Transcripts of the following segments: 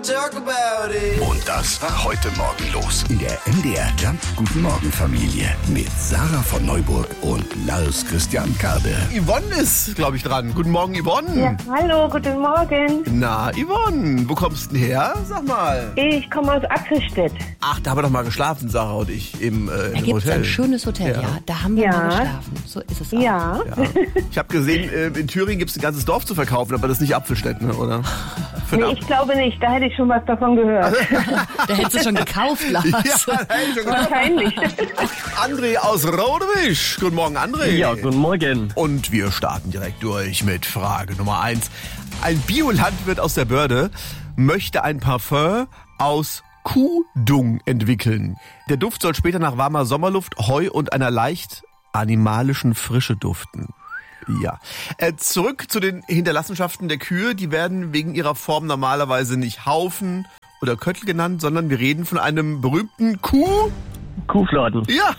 talk about it. Und das war heute Morgen los in der MDR Jump Guten Morgen Familie mit Sarah von Neuburg und Lars Christian Karde. Yvonne ist, glaube ich, dran. Guten Morgen, Yvonne. Ja, hallo, guten Morgen. Na, Yvonne, wo kommst du denn her? Sag mal. Ich komme aus Apfelstedt. Ach, da haben wir doch mal geschlafen, Sarah und ich, im Da im gibt es Hotel. ein schönes Hotel, ja. Da haben wir Ja. mal geschlafen. So ist es auch. Ja. Ja. Ich habe gesehen, in Thüringen gibt es ein ganzes Dorf zu verkaufen, aber das ist nicht Apfelstedt, ne, oder? Für Nee, den ich glaube nicht. Da hätte ich schon was davon gehört. Da hättest du schon gekauft, Lars. Ja, da hätte ich schon gedacht. Wahrscheinlich. André aus Rodewisch. Guten Morgen, André. Ja, guten Morgen. Und wir starten direkt durch mit Frage Nummer 1. Ein Biolandwirt aus der Börde möchte ein Parfum aus Kuhdung entwickeln. Der Duft soll später nach warmer Sommerluft, Heu und einer leicht animalischen Frische duften. Ja. Zurück zu den Hinterlassenschaften der Kühe. Die werden wegen ihrer Form normalerweise nicht Haufen oder Köttel genannt, sondern wir reden von einem berühmten Kuhfladen. Ja.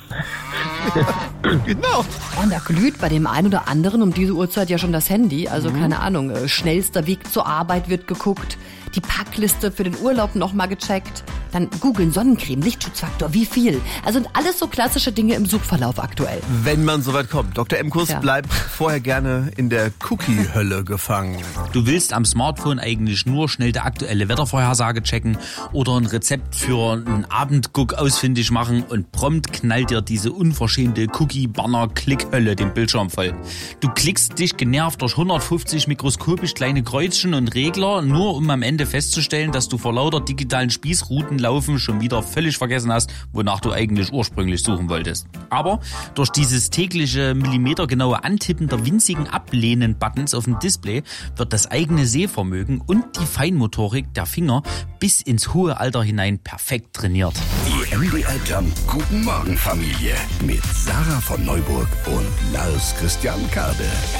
Genau. Und da glüht bei dem einen oder anderen um diese Uhrzeit ja schon das Handy. Also keine Ahnung, schnellster Weg zur Arbeit wird geguckt. Die Packliste für den Urlaub nochmal gecheckt. Dann googeln Sonnencreme, Lichtschutzfaktor, wie viel. Also sind alles so klassische Dinge im Suchverlauf aktuell. Wenn man soweit kommt. Dr. Emkus Ja. bleibt vorher gerne in der Cookie-Hölle gefangen. Du willst am Smartphone eigentlich nur schnell die aktuelle Wettervorhersage checken oder ein Rezept für einen Abendguck ausfindig machen und prompt knallt dir diese unverschämte Cookie-Banner-Klick-Hölle den Bildschirm voll. Du klickst dich genervt durch 150 mikroskopisch kleine Kreuzchen und Regler, nur um am Ende festzustellen, dass du vor lauter digitalen Spießrutenlaufen schon wieder völlig vergessen hast, wonach du eigentlich ursprünglich suchen wolltest. Aber durch dieses tägliche millimetergenaue Antippen der winzigen Ablehnen-Buttons auf dem Display wird das eigene Sehvermögen und die Feinmotorik der Finger bis ins hohe Alter hinein perfekt trainiert. Die MDR Jump Guten Morgen Familie mit Sarah von Neuburg und Lars Christian Karde.